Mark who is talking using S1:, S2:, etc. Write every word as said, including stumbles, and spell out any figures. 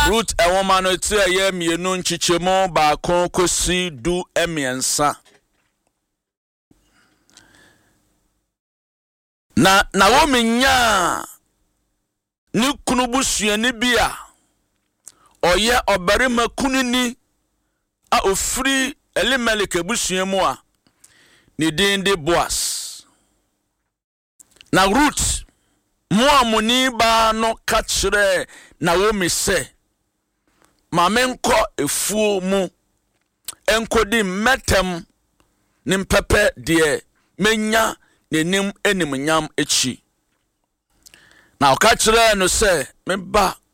S1: Root a woman no ti aye mienu nchichemo ba kon kosi du emiensa. Na Naomi nya ni kunu busuani bia oye obarima kunini a ofri Elimelek busuamu a ni din de Boaz. Na Ruth Moamuni ba no kachre Naomi se mamenko efuo mu enkodi metem nimpepe de menya nenim enim nyam echi. Na okachre no se meba